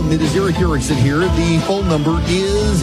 It is Eric Erickson here. The phone number is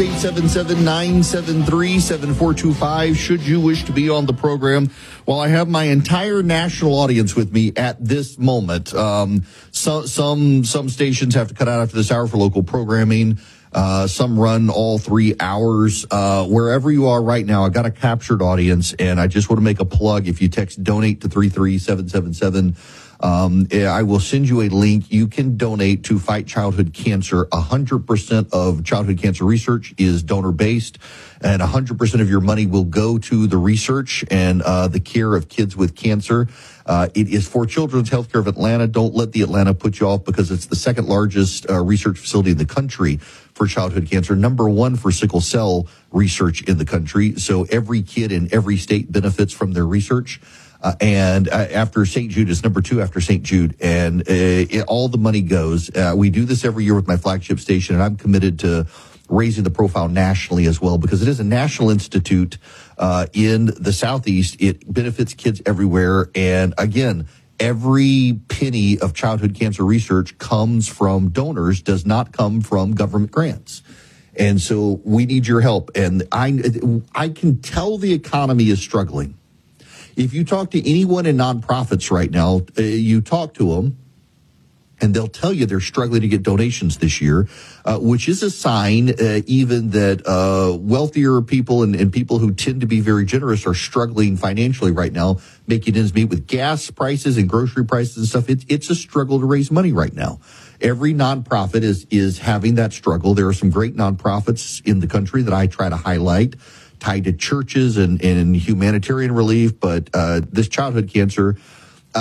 877-973-7425. Should you wish to be on the program, well, I have my entire national audience with me at this moment. Some stations have to cut out after this hour for local programming. Some run all 3 hours. Wherever you are right now, I got a captured audience, and I just want to make a plug. If you text donate to 33777, I will send you a link. You can donate to fight childhood cancer. 100% of childhood cancer research is donor-based, and 100% of your money will go to the research and the care of kids with cancer. It is for Children's Healthcare of Atlanta. Don't let the Atlanta put you off, because it's the second largest research facility in the country for childhood cancer, number one for sickle cell research in the country. So every kid in every state benefits from their research. And after St. Jude, it's number two after St. Jude, and all the money goes. We do this every year with my flagship station, and I'm committed to raising the profile nationally as well, because it is a national institute in the Southeast. It benefits kids everywhere, and again, every penny of childhood cancer research comes from donors, does not come from government grants. And so we need your help, and I can tell the economy is struggling. If you talk to anyone in nonprofits right now, you talk to them, and they'll tell you they're struggling to get donations this year, which is a sign even that wealthier people and people who tend to be very generous are struggling financially right now, making ends meet with gas prices and grocery prices and stuff. It's a struggle to raise money right now. Every nonprofit is having that struggle. There are some great nonprofits in the country that I try to highlight, tied to churches and humanitarian relief, but this childhood cancer